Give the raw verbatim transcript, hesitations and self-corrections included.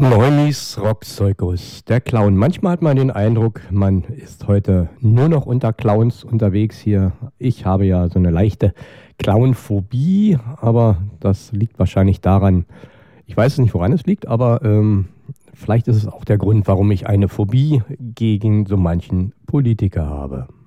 Neumis Rockzirkus, der Clown. Manchmal hat man den Eindruck, man ist heute nur noch unter Clowns unterwegs hier. Ich habe ja so eine leichte Clownphobie, aber das liegt wahrscheinlich daran, ich weiß nicht, woran es liegt, aber ähm, vielleicht ist es auch der Grund, warum ich eine Phobie gegen so manchen Politiker habe.